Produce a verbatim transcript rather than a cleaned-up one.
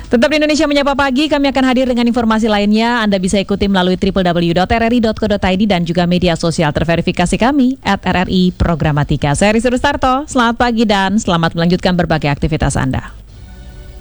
Tetap di Indonesia Menyapa Pagi, kami akan hadir dengan informasi lainnya. Anda bisa ikuti melalui w w w dot r r i dot co dot i d dan juga media sosial terverifikasi kami at R R I Programatika. Saya Risi Rustarto, selamat pagi dan selamat melanjutkan berbagai aktivitas Anda.